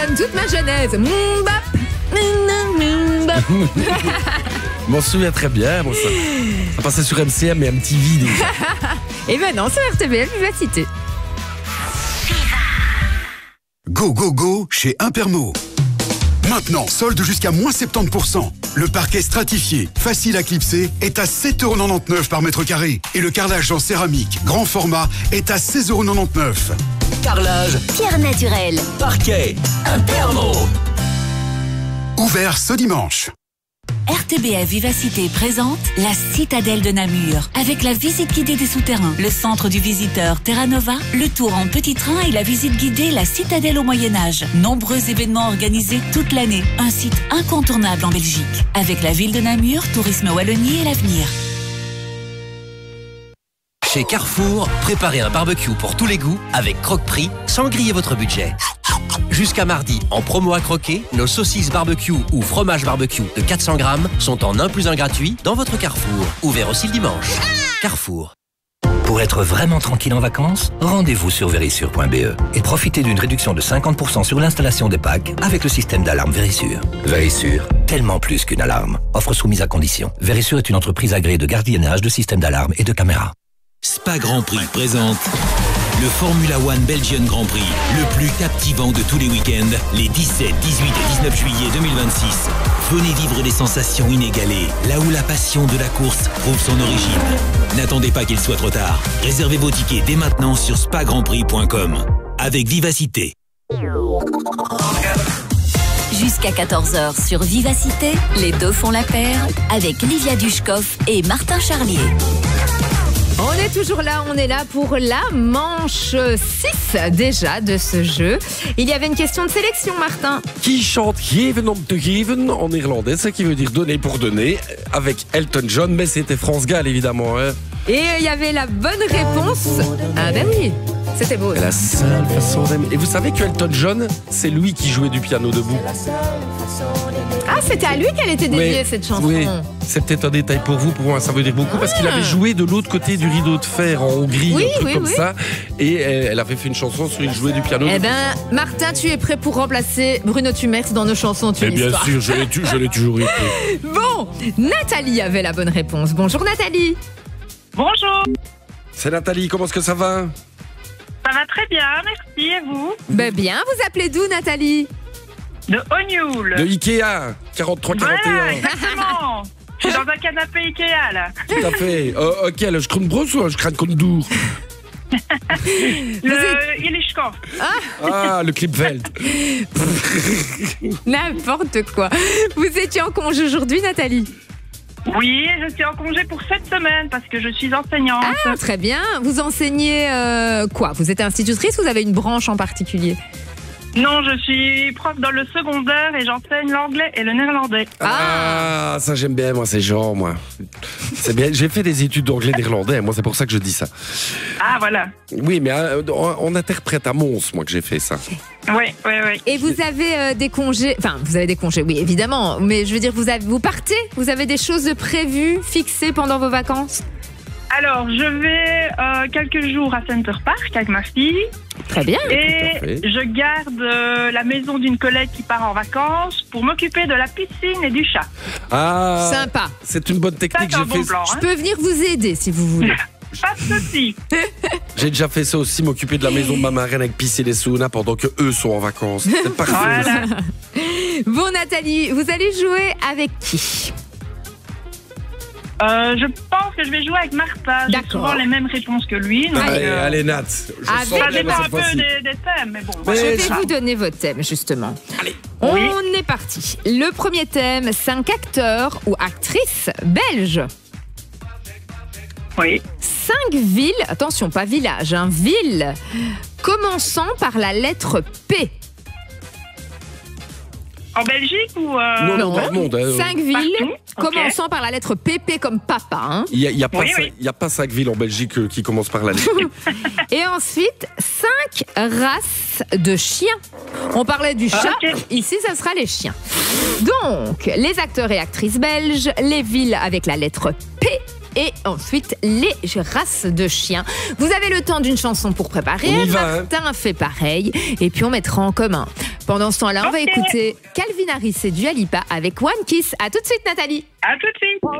Toute ma jeunesse. Je m'en souviens très bien. Bon, ça passait sur MCM et MTV déjà. Et maintenant sur RTBF Vivacité. Go, go, go chez Impermo. Maintenant, solde jusqu'à moins 70%. Le parquet stratifié, facile à clipser, est à 7,99€ par mètre carré. Et le carrelage en céramique, grand format, est à 16,99€. Carrelage, Pierre naturelle, parquet, Impermo. Ouvert ce dimanche. RTBF Vivacité présente la Citadelle de Namur avec la visite guidée des souterrains, le centre du visiteur Terra Nova, le tour en petit train et la visite guidée La Citadelle au Moyen-Âge. Nombreux événements organisés toute l'année. Un site incontournable en Belgique. Avec la ville de Namur, Tourisme Wallonie et l'avenir. Chez Carrefour, préparez un barbecue pour tous les goûts avec Croque-Prix sans griller votre budget. Jusqu'à mardi, en promo à croquer, nos saucisses barbecue ou fromage barbecue de 400 grammes sont en 1 + 1 gratuit dans votre Carrefour. Ouvert aussi le dimanche. Carrefour. Pour être vraiment tranquille en vacances, rendez-vous sur verisure.be et profitez d'une réduction de 50% sur l'installation des packs avec le système d'alarme Verisure. Verisure, tellement plus qu'une alarme. Offre soumise à condition. Verisure est une entreprise agréée de gardiennage de systèmes d'alarme et de caméras. Spa Grand Prix présente le Formula One Belgian Grand Prix, le plus captivant de tous les week-ends, les 17, 18 et 19 juillet 2026. Venez vivre des sensations inégalées, là où la passion de la course trouve son origine. N'attendez pas qu'il soit trop tard. Réservez vos tickets dès maintenant sur spagrandprix.com. Avec Vivacité. Jusqu'à 14h sur Vivacité, les deux font la paire avec Livia Dushkov et Martin Charlier. On est toujours là, on est là pour la manche 6 déjà de ce jeu. Il y avait une question de sélection, Martin. Qui chante Geven om te geven en irlandais, ce qui veut dire donner pour donner, avec Elton John, mais c'était France Gall évidemment. Hein. Et il y avait la bonne réponse. Ah ben oui, c'était beau. La seule façon d'aimer. Et vous savez que Elton John, c'est lui qui jouait du piano debout. Ah, c'était à lui qu'elle était dédiée, cette chanson. Oui, c'est peut-être un détail pour vous, pour moi ça veut dire beaucoup, parce qu'il avait joué de l'autre côté du rideau de fer en Hongrie, un truc comme ça, et elle avait fait une chanson sur il jouait du piano. Eh ben, Martin, tu es prêt pour remplacer Bruno Tumers dans nos chansons Mais bien sûr, je l'ai toujours été. Bon, Nathalie avait la bonne réponse. Bonjour Nathalie. Bonjour. C'est Nathalie, comment est-ce que ça va? Ça va très bien, merci, et vous? Ben bien, vous appelez d'où Nathalie? De Ognoul. De Ikea, 43-41. Voilà, exactement. Je suis dans un canapé Ikea, là. Tout à fait. Ok, le Schkronbros ou le Schkrankondour? Le Ilishko. Ah, le Clipveld. N'importe quoi. Vous étiez en congé aujourd'hui, Nathalie? Oui, je suis en congé pour cette semaine parce que je suis enseignante. Ah, très bien. Vous enseignez quoi? Vous êtes institutrice ou vous avez une branche en particulier? Non, je suis prof dans le secondaire et j'enseigne l'anglais et le néerlandais. Ah, ça j'aime bien, moi, ces genres, moi. C'est bien. J'ai fait des études d'anglais néerlandais, moi, c'est pour ça que je dis ça. Ah, voilà. Oui, mais on interprète à Mons, moi, que j'ai fait ça. Oui. Et vous avez des congés, enfin, vous avez des congés, oui, évidemment, mais je veux dire, vous partez? Vous avez des choses de prévues, fixées pendant vos vacances? Alors, je vais quelques jours à Center Park avec ma fille. Très bien. Et je garde la maison d'une collègue qui part en vacances pour m'occuper de la piscine et du chat. Ah, sympa. C'est une bonne technique. Ça, c'est un bon plan, Je peux venir vous aider si vous voulez. Pas de souci. J'ai déjà fait ça aussi, m'occuper de la maison de ma marraine avec piscine et sauna pendant que eux sont en vacances. C'est parfait. Voilà. Bon, Nathalie, vous allez jouer avec qui? Je pense que je vais jouer avec Martin. J'ai souvent les mêmes réponses que lui. Donc, allez, Nat. Ça dépend un peu des thèmes, mais bon. Je vais vous donner votre thème, justement. Allez. On est parti. Le premier thème, 5 acteurs ou actrices belges. Oui. 5 villes, attention, pas village, villes, commençant par la lettre P. En Belgique ou Non, dans le monde. 5 villes Partout. commençant par la lettre PP comme papa. Il n'y a pas 5 villes en Belgique qui commencent par la lettre. Et ensuite, 5 races de chiens. On parlait du chat, ici ça sera les chiens. Donc, les acteurs et actrices belges, les villes avec la lettre P. Et ensuite, les races de chiens. Vous avez le temps d'une chanson pour préparer. On y va, Martin fait pareil. Et puis, on mettra en commun. Pendant ce temps-là, on va écouter Calvin Harris et Dua Lipa avec One Kiss. À tout de suite, Nathalie. À tout de suite.